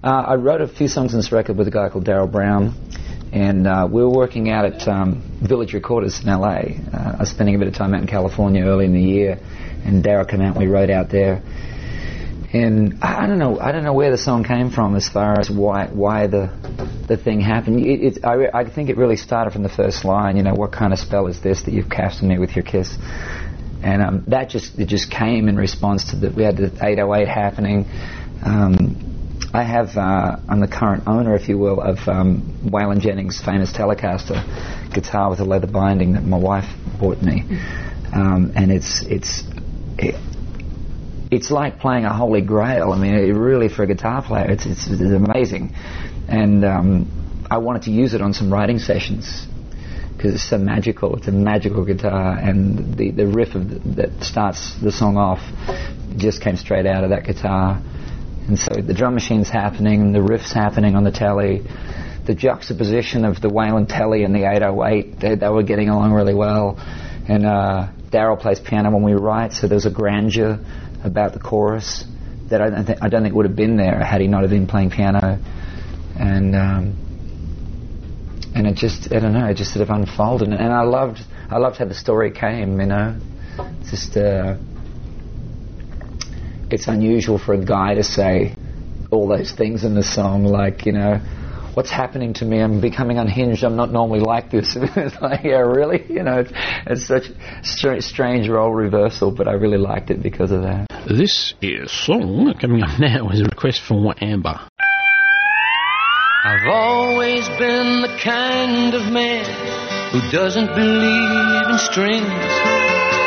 I wrote a few songs on this record with a guy called Daryl Brown, and we were working out at Village Recorders in LA. I was spending a bit of time out in California early in the year, and Daryl came out and we wrote out there. And I don't know where the song came from as far as why the thing happened. I think it really started from the first line. You know, what kind of spell is this that you've cast on me with your kiss? And that just came in response to we had the 808 happening. I have, I'm the current owner, if you will, of Waylon Jennings' famous Telecaster guitar with a leather binding that my wife bought me. And it's like playing a holy grail. I mean, really, for a guitar player, it's amazing. And I wanted to use it on some writing sessions because it's so magical. It's a magical guitar, and the riff that starts the song off just came straight out of that guitar. And so the drum machine's happening, the riff's happening on the telly, the juxtaposition of the Waylon telly and the 808, they were getting along really well. And Daryl plays piano when we write, so there's a grandeur about the chorus that I don't think would have been there had he not have been playing piano. And it just, I don't know, it just sort of unfolded. And I loved how the story came, you know. Just it's unusual for a guy to say all those things in the song, like, you know, what's happening to me? I'm becoming unhinged. I'm not normally like this. It's like, yeah, really? You know, it's such a strange role reversal, but I really liked it because of that. This is song coming up now is a request from Amber. I've always been the kind of man who doesn't believe in strings.